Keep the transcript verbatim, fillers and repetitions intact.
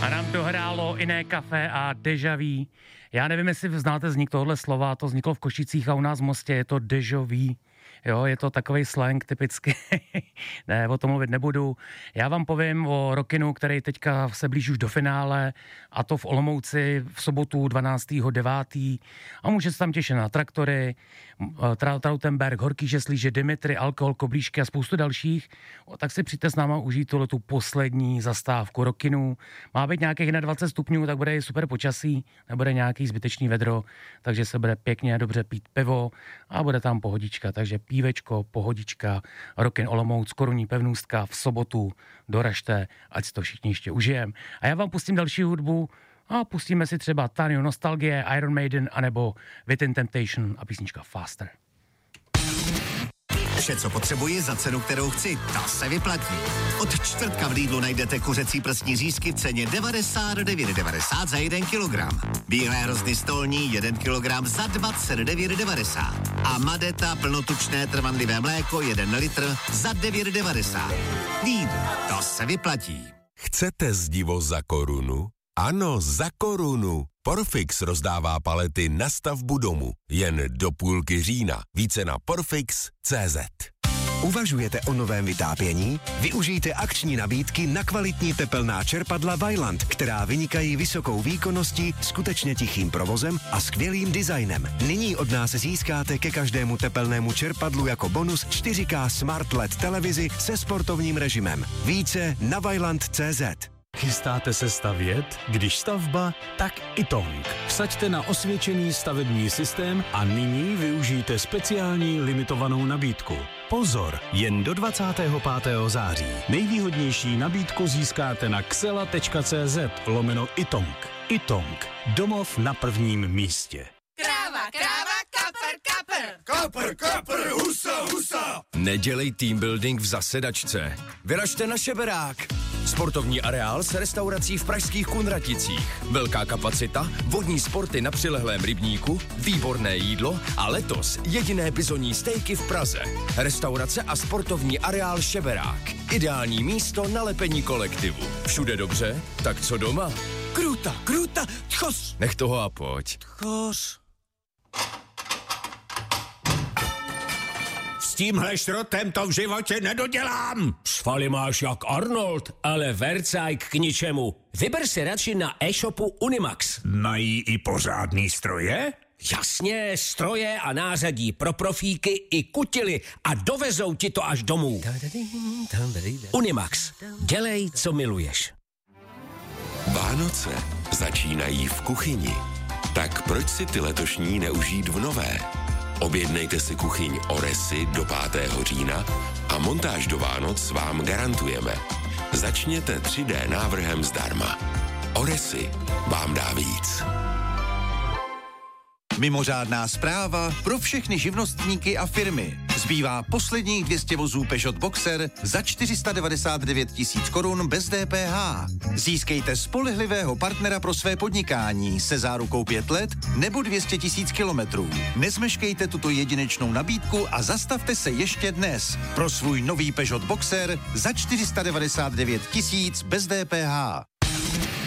A nám dohrálo Iné kafe a Deja Vu. Já nevím, jestli znáte vznik tohohle slova, to vzniklo v Košicích a u nás v Mostě je to Deja Vu. Jo, je to takovej slang typicky. Ne, o tom mluvit nebudu. Já vám povím o Rockinu, který teďka se blíží už do finále, a to v Olomouci v sobotu dvanáctého devátého A může se tam těšit na Traktory, Trautenberg, Horký žeslíže, Dimitri, Alkohol, Koblížky a spoustu dalších. O, tak si přijďte s náma užít tuhle tu poslední zastávku Rockinu. Má být nějakých dvacet stupňů, tak bude super počasí, nebude nějaký zbytečný vedro, takže se bude pěkně a dobře pít pivo a bude tam pohodička, takže pívečko, pohodička, Rockin Olomouc, korunní pevnůstka v sobotu, doražte, ať si to všichni ještě užijem. A já vám pustím další hudbu a pustíme si třeba Tánio Nostalgie, Iron Maiden, anebo Within Temptation a písnička Faster. Vše, co potřebuji za cenu, kterou chci, ta se vyplatí. Od čtvrtka v Lidlu najdete kuřecí prsní řízky v ceně devadesát devět devadesát za jeden kilogram. Bílé hrozny stolní jeden kilogram za dvacet devět devadesát. A Madeta plnotučné trvanlivé mléko jeden litr za devět devadesát. Lidl, to se vyplatí. Chcete zdivo za korunu? Ano, za korunu. Porfix rozdává palety na stavbu domu. Jen do půlky října. Více na porfix tečka cé zet. Uvažujete o novém vytápění? Využijte akční nabídky na kvalitní tepelná čerpadla Vaillant, která vynikají vysokou výkonností, skutečně tichým provozem a skvělým designem. Nyní od nás získáte ke každému tepelnému čerpadlu jako bonus čtyři ká Smart el é dé televizi se sportovním režimem. Více na vaillant tečka cé zet. Chystáte se stavět? Když stavba, tak Itong. Vsaďte na osvědčený stavební systém a nyní využijte speciální limitovanou nabídku. Pozor, jen do dvacátého pátého září. Nejvýhodnější nabídku získáte na xela tečka cé zet lomeno Itong. Itong. Domov na prvním místě. Kráva, kráva, kapr, kapr. Kapr, kapr, husa, husa. Nedělej team building v zasedačce. Vyražte na Šeberák. Sportovní areál s restaurací v pražských Kunraticích. Velká kapacita, vodní sporty na přilehlém rybníku, výborné jídlo a letos jediné bizonní stejky v Praze. Restaurace a sportovní areál Šeberák. Ideální místo na lepení kolektivu. Všude dobře, tak co doma? Kruta, kruta, tchos. Nech toho a pojď. Tchos. S tímhle šrotem to v životě nedodělám. Svaly máš jak Arnold, ale vercajk k ničemu. Vyber si radši na e-shopu Unimax. Mají i pořádný stroje? Jasně, stroje a nářadí pro profíky i kutily a dovezou ti to až domů. Unimax. Dělej, co miluješ. Vánoce začínají v kuchyni. Tak proč si ty letošní neužít v nové? Objednejte si kuchyň Oresy do pátého října a montáž do Vánoc vám garantujeme. Začněte tři dé návrhem zdarma. Oresy vám dá víc. Mimořádná zpráva pro všechny živnostníky a firmy. Zbývá posledních dvě stě vozů Peugeot Boxer za čtyři sta devadesát devět tisíc korun bez dé pé há. Získejte spolehlivého partnera pro své podnikání se zárukou pět let nebo dvě stě tisíc kilometrů. Nezmeškejte tuto jedinečnou nabídku a zastavte se ještě dnes pro svůj nový Peugeot Boxer za čtyři sta devadesát devět tisíc bez dé pé há.